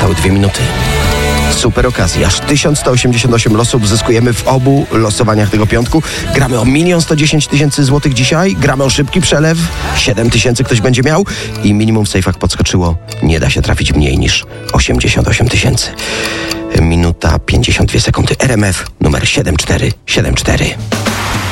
Zostały 2 minuty. Super okazja. Aż 1188 losów zyskujemy w obu losowaniach tego piątku. Gramy o 1 110 000 złotych dzisiaj. Gramy o szybki przelew. 7 000 ktoś będzie miał. I minimum w sejfach podskoczyło. Nie da się trafić mniej niż 88 000. Minuta 52 sekundy. RMF numer 7474.